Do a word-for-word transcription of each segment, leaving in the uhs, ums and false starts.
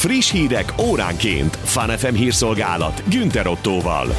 Friss hírek óránként. Fun ef em hírszolgálat Günther Ottóval.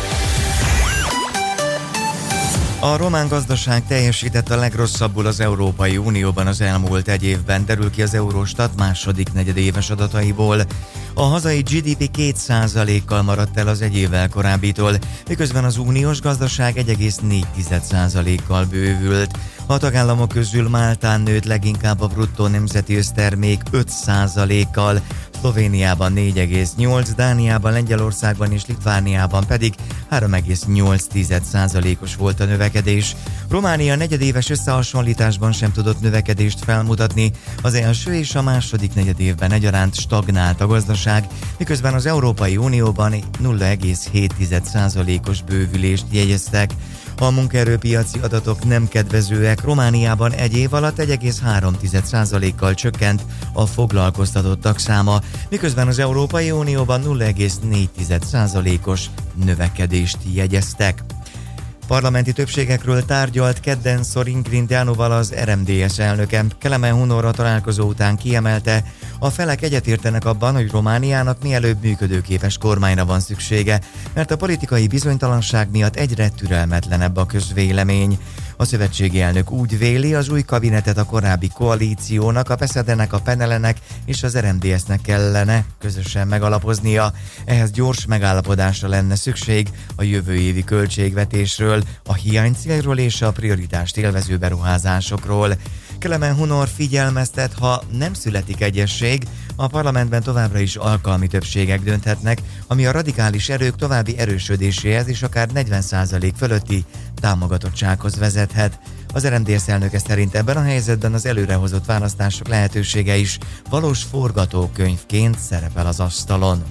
A román gazdaság teljesített a legrosszabbul az Európai Unióban az elmúlt egy évben, derül ki az Eurostat második negyedéves adataiból. A hazai gé dé pé két százalékkal maradt el az egy évvel korábbitól, miközben az uniós gazdaság egy egész négy százalékkal bővült. A tagállamok közül Máltán nőtt leginkább a bruttó nemzeti össztermék öt százalékkal, Szlovéniában négy egész nyolc, Dániában, Lengyelországban és Litvániában pedig három egész nyolc százalékos volt a növekedés. Románia negyedéves összehasonlításban sem tudott növekedést felmutatni, az első és a második negyedévben egyaránt stagnált a gazdaság, miközben az Európai Unióban nulla egész hét százalékos bővülést jegyeztek. A munkaerőpiaci adatok nem kedvezőek, Romániában egy év alatt egy egész három százalékkal csökkent a foglalkoztatottak száma, miközben az Európai Unióban nulla egész négy százalékos növekedést jegyeztek. Parlamenti többségekről tárgyalt kedden Sorin Grindeanoval az er em dé es elnöke. Kelemen Hunor a találkozó után kiemelte, a felek egyetértenek abban, hogy Romániának mielőbb működőképes kormányra van szüksége, mert a politikai bizonytalanság miatt egyre türelmetlenebb a közvélemény. A szövetségi elnök úgy véli, az új kabinetet a korábbi koalíciónak, a Peszedenek, a Penelenek és az er em dé es-nek kellene közösen megalapoznia. Ehhez gyors megállapodásra lenne szükség a jövő évi költségvetésről, a hiánycélról és a prioritást élvező beruházásokról. Kelemen Hunor figyelmeztet, ha nem születik egyesség, a parlamentben továbbra is alkalmi többségek dönthetnek, ami a radikális erők további erősödéséhez és akár negyven százalék fölötti támogatottsághoz vezethet. Az er em dé es elnöke szerint ebben a helyzetben az előrehozott választások lehetősége is valós forgatókönyvként szerepel az asztalon.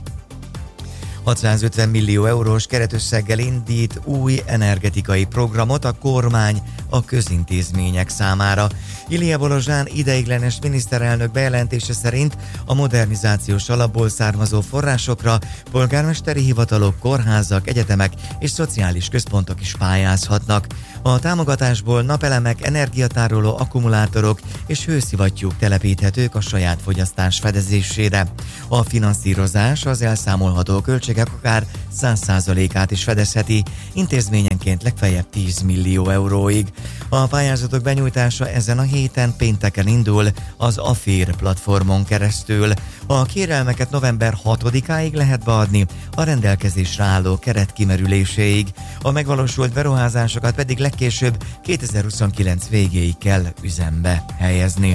hatszázötven millió eurós keretösszeggel indít új energetikai programot a kormány a közintézmények számára. Ilia Bolozsán ideiglenes miniszterelnök bejelentése szerint a modernizációs alapból származó forrásokra polgármesteri hivatalok, kórházak, egyetemek és szociális központok is pályázhatnak. A támogatásból napelemek, energiatároló akkumulátorok és hőszivattyúk telepíthetők a saját fogyasztás fedezésére. A finanszírozás az elszámolható költségek akár száz százalékát is fedezheti, intézményenként legfeljebb tíz millió euróig. A pályázatok benyújtása ezen a héten pénteken indul az Afér platformon keresztül. A kérelmeket november hatodikáig lehet beadni, a rendelkezésre álló keret kimerüléséig. A megvalósult beruházásokat pedig legkésőbb kétezer-huszonkilenc végéig kell üzembe helyezni.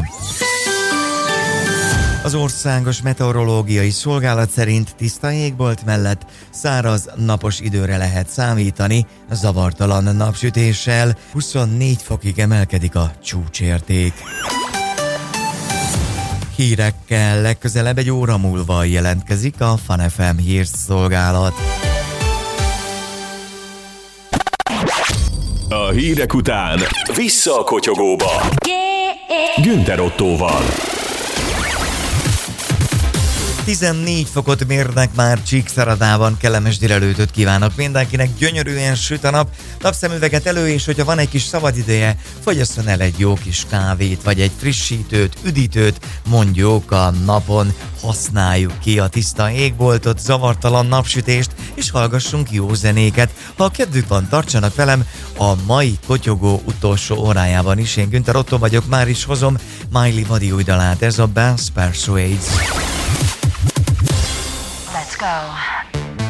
Az Országos Meteorológiai Szolgálat szerint tiszta égbolt mellett száraz, napos időre lehet számítani, zavartalan napsütéssel, huszonnégy fokig emelkedik a csúcsérték. Hírekkel legközelebb egy óra múlva jelentkezik a Fun ef em hírszolgálat. A hírek után vissza a kotyogóba. Günther Ottóval. tizennégy fokot mérnek már Csíkszeredában, kellemes délelőtöt kívánok mindenkinek, gyönyörűen süt a nap, napszemüveget elő, és hogyha van egy kis szabadideje, fogyasszon el egy jó kis kávét, vagy egy frissítőt, üdítőt, mondjuk a napon, használjuk ki a tiszta égboltot, zavartalan napsütést, és hallgassunk jó zenéket. Ha kedvük van, tartsanak velem a mai kotyogó utolsó órájában is. Én Günther Otto vagyok, már is hozom Miley Vadi új dalát, ez a Bass Persuades. Let's go.